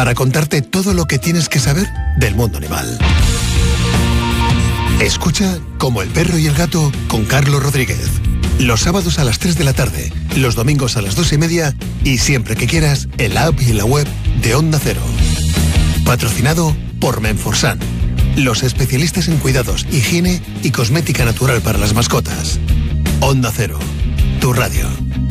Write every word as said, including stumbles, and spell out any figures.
para contarte todo lo que tienes que saber del mundo animal. Escucha Como el perro y el gato con Carlos Rodríguez. Los sábados a las tres de la tarde, los domingos a las dos y media y siempre que quieras en la app y en la web de Onda Cero. Patrocinado por Menforsan, los especialistas en cuidados, higiene y cosmética natural para las mascotas. Onda Cero, tu radio.